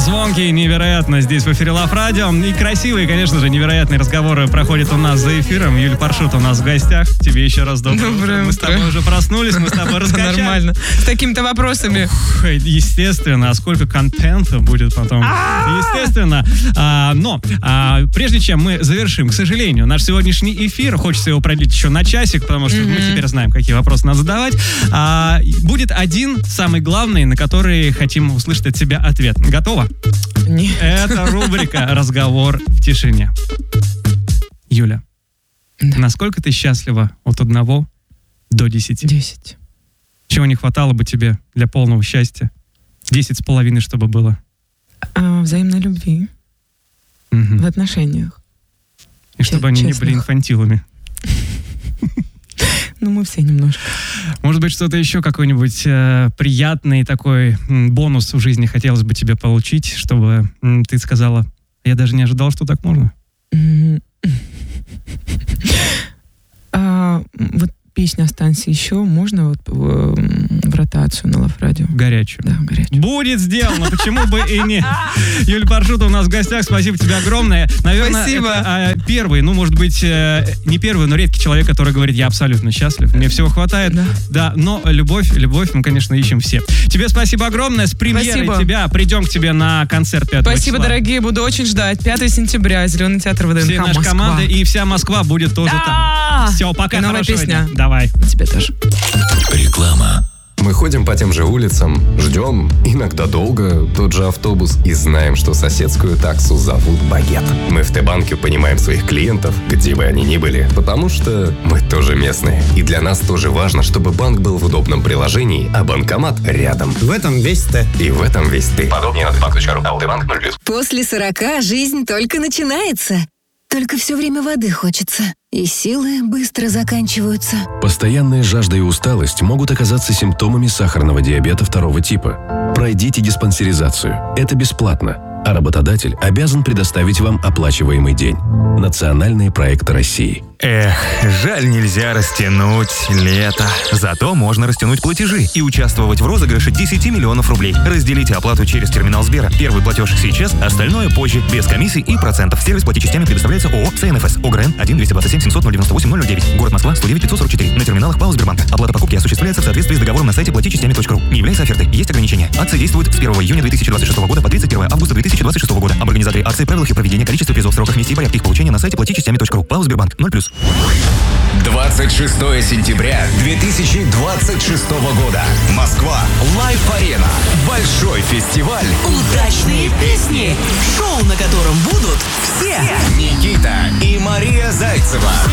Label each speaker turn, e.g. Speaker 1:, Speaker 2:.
Speaker 1: Звонкий, невероятно здесь в эфире Love Radio. И красивые, конечно же, невероятные разговоры проходят у нас за эфиром. Юль Паршут у нас в гостях. Тебе еще раз доброе утро. Мы с тобой уже проснулись, мы с тобой раскачались.
Speaker 2: Нормально. С такими-то вопросами.
Speaker 1: Естественно, а сколько контента будет потом? Естественно. Но прежде чем мы завершим, к сожалению, наш сегодняшний эфир, хочется его продлить еще на часик, потому что мы теперь знаем, какие вопросы надо задавать. Будет один, самый главный, на который хотим услышать от тебя ответ. Готова?
Speaker 2: Нет.
Speaker 1: Это рубрика «Разговор в тишине». Юля, насколько ты счастлива от 1 до 10?
Speaker 2: 10.
Speaker 1: Чего не хватало бы тебе для полного счастья? 10,5, чтобы было.
Speaker 2: Взаимной любви. В отношениях.
Speaker 1: И чтобы они не были инфантилами.
Speaker 2: Ну, мы все немножко.
Speaker 1: Может быть, что-то еще, какой-нибудь приятный такой бонус в жизни хотелось бы тебе получить, чтобы ты сказала, я даже не ожидал, что так можно?
Speaker 2: Вот песня «Останься еще» можно вот в ротацию на Love Radio?
Speaker 1: Горячую.
Speaker 2: Да, горячую.
Speaker 1: Будет сделано, почему бы и не. Юль Паршут у нас в гостях, спасибо тебе огромное. Наверное,
Speaker 2: спасибо.
Speaker 1: Это первый, может быть, не первый, но редкий человек, который говорит, я абсолютно счастлив, мне всего хватает. Да, но любовь мы, конечно, ищем все. Тебе спасибо огромное, с премьерой тебя, придем к тебе на концерт 5
Speaker 2: Спасибо,
Speaker 1: числа.
Speaker 2: Дорогие, буду очень ждать. 5 сентября, Зеленый театр ВДНХ,
Speaker 1: Все наша команда и вся Москва будет тоже там. Все, пока, хорошего дня. Давай.
Speaker 2: Тебе тоже.
Speaker 3: Реклама. Мы ходим по тем же улицам, ждем, иногда долго, тот же автобус и знаем, что соседскую таксу зовут Багет. Мы в Т-банке понимаем своих клиентов, где бы они ни были, потому что мы тоже местные. И для нас тоже важно, чтобы банк был в удобном приложении, а банкомат рядом.
Speaker 4: В этом весь Т.
Speaker 3: И в этом весь ты. Подробнее на tbank.ru. АО Т-банк 0+.
Speaker 5: После 40 жизнь только начинается. Только все время воды хочется. И силы быстро заканчиваются.
Speaker 6: Постоянная жажда и усталость могут оказаться симптомами сахарного диабета 2 типа. Пройдите диспансеризацию. Это бесплатно. А работодатель обязан предоставить вам оплачиваемый день. Национальные проекты России.
Speaker 7: Эх, жаль, нельзя растянуть лето. Зато можно растянуть платежи и участвовать в розыгрыше 10 миллионов рублей. Разделите оплату через терминал Сбера. Первый платеж сейчас, остальное позже, без комиссий и процентов. Сервис платить частями предоставляется ООО «ЦНФС». ОГРН 1-227-700-098-009. Город Москва, 109-544. На терминалах ПАО Сбербанка. Оплата покупки осуществляется в соответствии с договором на сайте платичастями.ру. Не является офертой. Есть ограничения. Акция действует с 1 июня 2026 года по 31 августа 2026 года. Об организаторе акции, правилах и проведении, количестве призов, сроках, месте и порядке их получения на сайте платичастями.ру. ПАО Сбербанк 0+.
Speaker 8: 26 сентября 2026 года. Москва. Лайв-арена. Большой фестиваль.
Speaker 9: Удачные песни. Шоу, на котором будут все.
Speaker 8: Никита и Мария Зайцева.